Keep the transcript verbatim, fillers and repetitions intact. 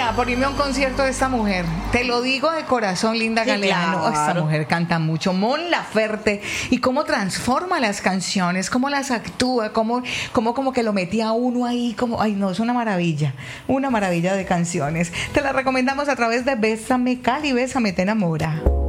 loca por irme a un concierto de esta mujer. Te lo digo de corazón, Linda Sí, Galeano. claro. Esta mujer canta mucho. Mon Laferte. Y cómo transforma las canciones, cómo las actúa, cómo, cómo como que lo metía a uno ahí. Como, ay, no, es una maravilla. Una maravilla de canciones. Te la recomendamos a través de Bésame Cali, Bésame, te enamora.